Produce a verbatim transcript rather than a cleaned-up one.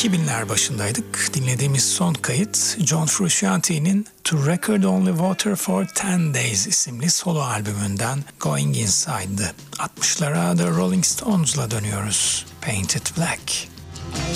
iki binler başındaydık. Dinlediğimiz son kayıt John Frusciante'nin To Record Only Water for Ten Days isimli solo albümünden Going Inside'dı. altmışlara The Rolling Stones'la dönüyoruz. Painted Black.